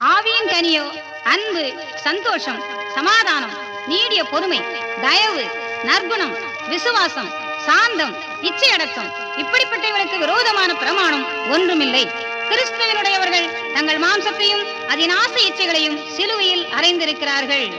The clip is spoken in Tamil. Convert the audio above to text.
ஆவியின் கனியோ அன்பு, சந்தோஷம், சமாதானம், நீடிய பொறுமை, தயவு, நற்குணம், விசுவாசம், சாந்தம், இச்சையடக்கம். இப்படிப்பட்டவர்களுக்கு விரோதமான பிரமாணம் ஒன்றுமில்லை. கிறிஸ்துவினுடையவர்கள் தங்கள் மாம்சத்தையும் அதன் ஆசை இச்சைகளையும் சிலுவையில் அறைந்திருக்கிறார்கள்.